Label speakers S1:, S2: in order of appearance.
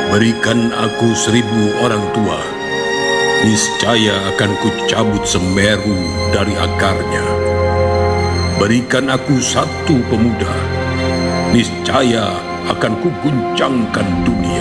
S1: Berikan aku 1.000 orang tua, niscaya akan kucabut Semeru dari akarnya. Berikan aku 1 pemuda, niscaya akan kuguncangkan dunia.